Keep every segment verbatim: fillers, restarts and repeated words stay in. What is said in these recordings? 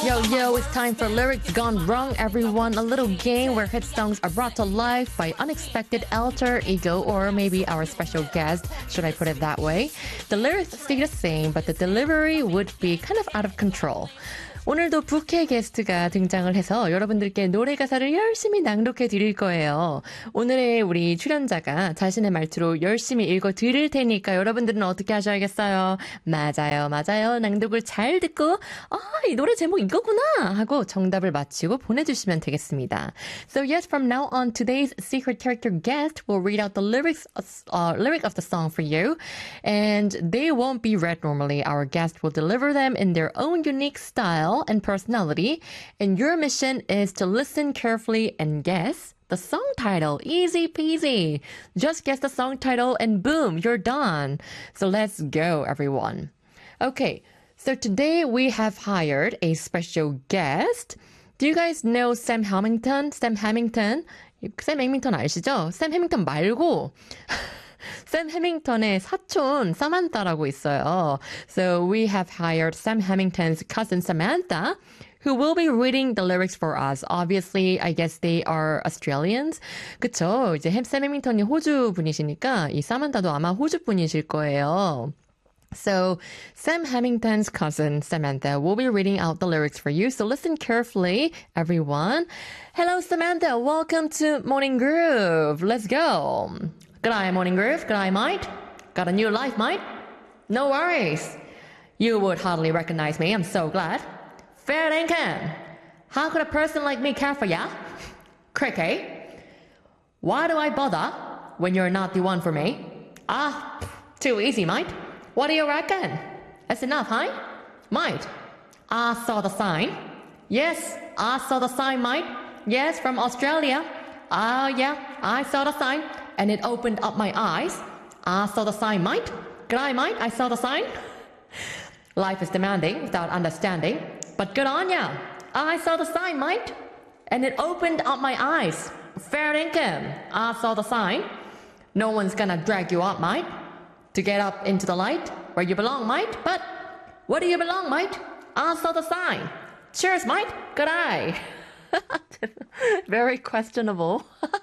Yo, yo, it's time for Lyrics Gone Wrong, everyone. A little game where hit songs are brought to life by unexpected alter ego or maybe our special guest, should I put it that way. The lyrics stay the same, but the delivery would be kind of out of control. 오늘도 부캐 게스트가 등장을 해서 여러분들께 노래 가사를 열심히 낭독해 드릴 거예요. 오늘의 우리 출연자가 자신의 말투로 열심히 읽어 드릴 테니까 여러분들은 어떻게 하셔야겠어요? 맞아요, 맞아요. 낭독을 잘 듣고 아, 이 노래 제목 이거구나 하고 정답을 맞히고 보내주시면 되겠습니다. So yes, from now on, today's secret character guest will read out the lyrics, uh, lyric of the song for you, and they won't be read normally. Our guest will deliver them in their own unique style and personality, and your mission is to listen carefully and guess the song title. Easy peasy. Just guess the song title and boom, you're done. So let's go, everyone. Okay, so today we have hired a special guest. Do you guys know Sam Hamilton? Sam Hamilton? Sam Hamilton 아시죠? Sam Hamilton 말고 샘 해밍턴의 사촌 사만타라고 있어요. So we have hired Sam Hamilton's cousin Samantha, who will be reading the lyrics for us. Obviously, I guess they are Australians. 그쵸? 이제 샘 해밍턴이 호주 분이시니까 이 사만타도 아마 호주 분이실 거예요. So, Sam Hamilton's cousin, Samantha, will be reading out the lyrics for you. So listen carefully, everyone. Hello, Samantha. Welcome to Morning Groove. Let's go. G'day, Morning Groove. G'day, mate. Got a new life, mate? No worries. You would hardly recognize me. I'm so glad. Fair dinkum. How could a person like me care for ya? Cricky. Why do I bother when you're not the one for me? Ah, too easy, mate. What do you reckon? That's enough, huh? Mate, I saw the sign. Yes, I saw the sign, mate. Yes, from Australia. Oh, yeah, I saw the sign. And it opened up my eyes. I saw the sign, mate. G'day, mate, I saw the sign. Life is demanding without understanding. But good on ya. I saw the sign, mate. And it opened up my eyes. Fair income. I saw the sign. No one's gonna drag you up, mate. To get up into the light where you belong, mate. But where do you belong, mate? I saw the sign. Cheers, mate. Good eye. Very questionable.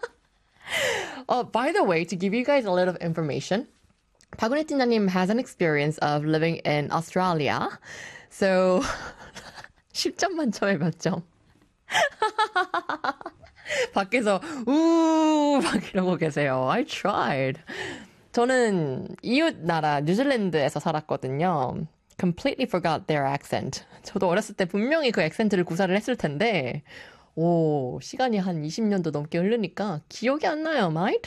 Oh, by the way, to give you guys a little information, 박은혜 팀장님 has an experience of living in Australia. So, 십 점 만점에 몇 점? 밖에서 우 막 이러고 계세요. I tried. 저는 이웃 나라 뉴질랜드에서 살았거든요. Completely forgot their accent. 저도 어렸을 때 분명히 그 액센트를 구사를 했을 텐데 오, 시간이 한 이십 년도 넘게 흐르니까 기억이 안 나요, mate?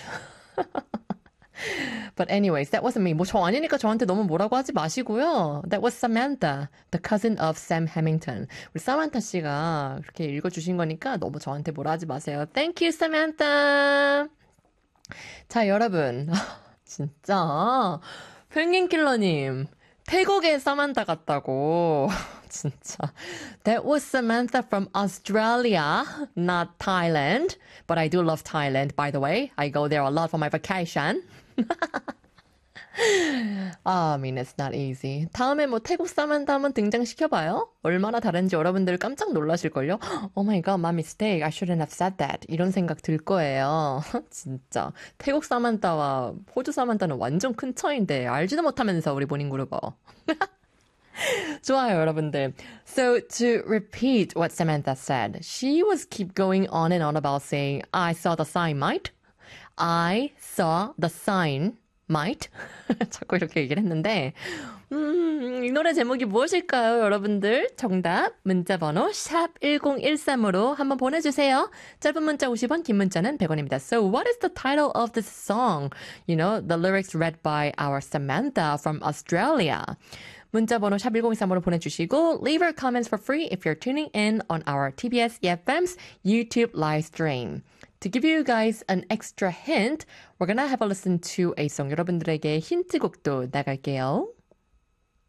But anyways, that wasn't me. 뭐 저 아니니까 저한테 너무 뭐라고 하지 마시고요. That was Samantha, the cousin of Sam Hamilton. 우리 사만타 씨가 그렇게 읽어주신 거니까 너무 저한테 뭐라 하지 마세요. Thank you, Samantha. 자, 여러분. 진짜 펭귄킬러님 태국의 사만타 같다고. 진짜. That was Samantha from Australia, not Thailand. But I do love Thailand, by the way. I go there a lot for my vacation. I mean, it's not easy. 다음에 뭐 태국 사만타 한번 등장시켜봐요. 얼마나 다른지 여러분들 깜짝 놀라실걸요? Oh my god, my mistake. I shouldn't have said that. 이런 생각 들 거예요. 진짜. 태국 사만타와 호주 사만타는 완전 큰 차이인데 알지도 못하면서 우리 모닝그룹어. 좋아요, 여러분들. So, to repeat what Samantha said, she was keep going on and on about saying, I saw the sign, mate. I saw the sign, mate. 자꾸 이렇게 얘기를 했는데, 음, 이 노래 제목이 무엇일까요, 여러분들? 정답, 문자번호 샵 일공일삼으로 한번 보내주세요. 짧은 문자 오십 원, 긴 문자는 백 원입니다. So, what is the title of this song? You know, the lyrics read by our Samantha from Australia. 문자번호 샵 일공이삼으로 보내주시고 leave your comments for free if you're tuning in on our 티비에스 이에프엠's YouTube live stream. To give you guys an extra hint, we're gonna have a listen to a song. 여러분들에게 힌트곡도 나갈게요.